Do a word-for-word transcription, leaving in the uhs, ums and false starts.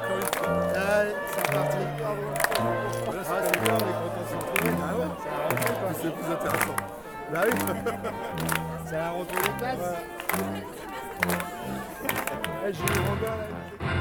Allez, c'est parti. Voilà, c'est comme ça, on est content de se retrouver. Ah ouais, c'est la rentrée quoi. C'est plus intéressant. Bah oui. C'est la rentrée des classes. Ouais. Eh, j'ai eu Robin là.